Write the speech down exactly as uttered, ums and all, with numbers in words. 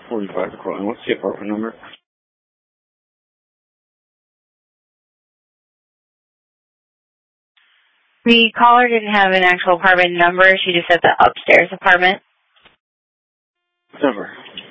forty-five calling. What's the apartment number? The caller didn't have an actual apartment number. She just said the upstairs apartment. Whatever.